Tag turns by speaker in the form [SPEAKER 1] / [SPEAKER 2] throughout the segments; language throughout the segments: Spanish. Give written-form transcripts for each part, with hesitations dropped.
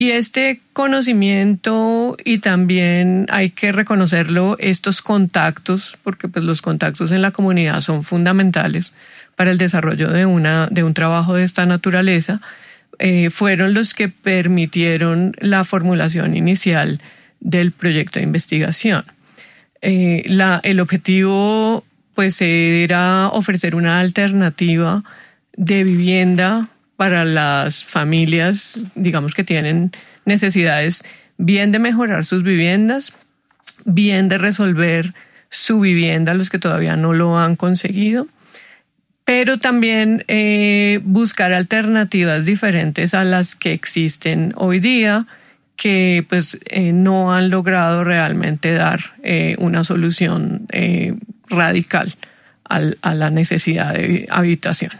[SPEAKER 1] Y este conocimiento, y también hay que reconocerlo, estos contactos, porque pues los contactos en la comunidad son fundamentales para el desarrollo de un trabajo de esta naturaleza, fueron los que permitieron la formulación inicial del proyecto de investigación. El objetivo pues era ofrecer una alternativa de vivienda para las familias, digamos, que tienen necesidades bien de mejorar sus viviendas, bien de resolver su vivienda, los que todavía no lo han conseguido, pero también buscar alternativas diferentes a las que existen hoy día, que pues no han logrado realmente dar una solución radical a la necesidad de habitación.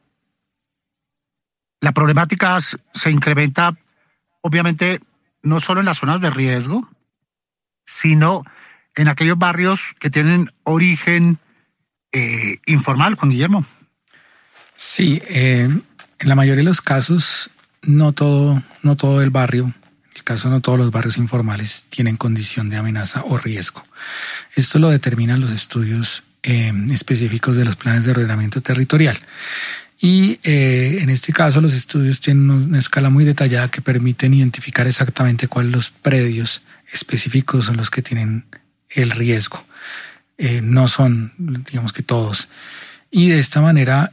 [SPEAKER 2] La problemática se incrementa, obviamente, no solo en las zonas de riesgo, sino en aquellos barrios que tienen origen informal, Juan Guillermo.
[SPEAKER 3] Sí, en la mayoría de los casos, no todo el barrio, en el caso no todos los barrios informales tienen condición de amenaza o riesgo. Esto lo determinan los estudios específicos de los planes de ordenamiento territorial. Y en este caso los estudios tienen una escala muy detallada que permiten identificar exactamente cuáles los predios específicos son los que tienen el riesgo. No son, digamos que todos. Y de esta manera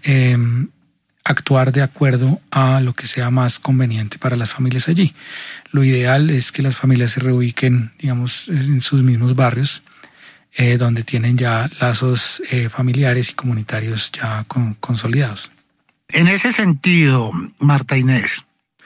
[SPEAKER 3] actuar de acuerdo a lo que sea más conveniente para las familias allí. Lo ideal es que las familias se reubiquen, digamos, en sus mismos barrios, donde tienen ya lazos familiares y comunitarios ya consolidados.
[SPEAKER 2] En ese sentido, Marta Inés,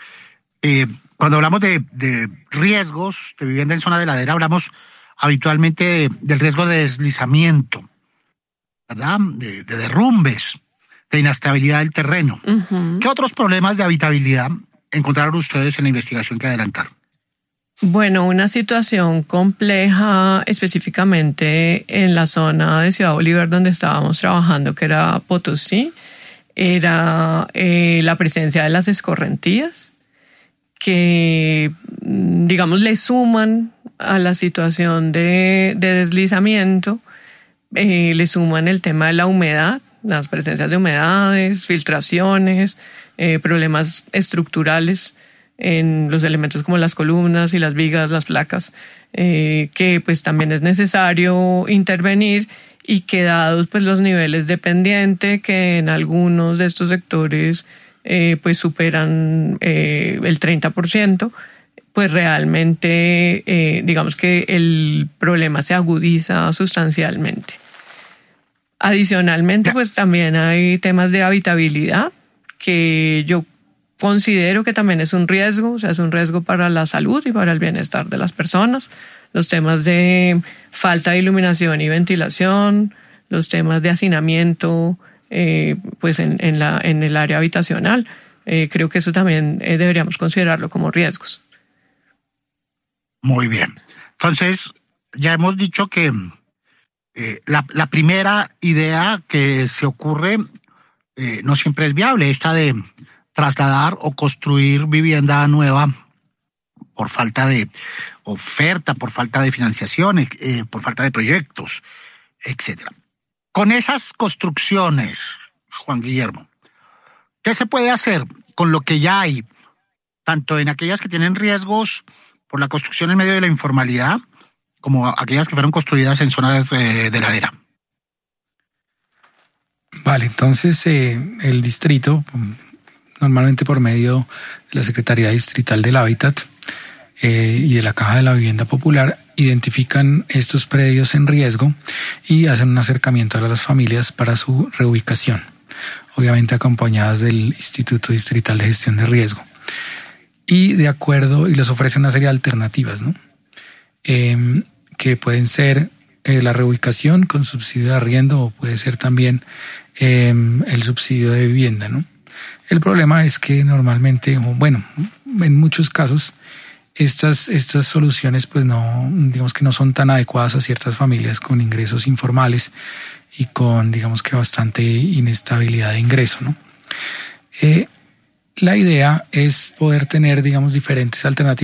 [SPEAKER 2] cuando hablamos de riesgos de vivienda en zona de ladera, hablamos habitualmente del riesgo de deslizamiento, ¿verdad? De derrumbes, de inestabilidad del terreno. Uh-huh. ¿Qué otros problemas de habitabilidad encontraron ustedes en la investigación que adelantaron?
[SPEAKER 1] Bueno, una situación compleja específicamente en la zona de Ciudad Bolívar donde estábamos trabajando, que era Potosí, era la presencia de las escorrentías, que, digamos, le suman a la situación de deslizamiento, le suman el tema de la humedad, las presencias de humedades, filtraciones, problemas estructurales en los elementos como las columnas y las vigas, las placas, que pues también es necesario intervenir, y que dados pues los niveles de pendiente que en algunos de estos sectores pues superan el 30%, pues realmente digamos que el problema se agudiza sustancialmente. Adicionalmente, pues también hay temas de habitabilidad que yo considero que también es un riesgo, o sea, es un riesgo para la salud y para el bienestar de las personas. Los temas de falta de iluminación y ventilación, los temas de hacinamiento, pues en el área habitacional. Creo que eso también deberíamos considerarlo como riesgos.
[SPEAKER 2] Muy bien. Entonces, ya hemos dicho que la primera idea que se ocurre no siempre es viable, esta de trasladar o construir vivienda nueva por falta de oferta, por falta de financiación, por falta de proyectos, etcétera. Con esas construcciones, Juan Guillermo, ¿qué se puede hacer con lo que ya hay, tanto en aquellas que tienen riesgos por la construcción en medio de la informalidad, como aquellas que fueron construidas en zonas de ladera?
[SPEAKER 3] Vale, entonces el distrito, normalmente por medio de la Secretaría Distrital del Hábitat y de la Caja de la Vivienda Popular, identifican estos predios en riesgo y hacen un acercamiento a las familias para su reubicación, obviamente acompañadas del Instituto Distrital de Gestión de Riesgo. Y les ofrecen una serie de alternativas, ¿no? Que pueden ser la reubicación con subsidio de arriendo, o puede ser también el subsidio de vivienda, ¿no? El problema es que normalmente, en muchos casos, estas soluciones pues no, digamos que no son tan adecuadas a ciertas familias con ingresos informales y con, digamos que bastante inestabilidad de ingreso, ¿no? la idea es poder tener, digamos, diferentes alternativas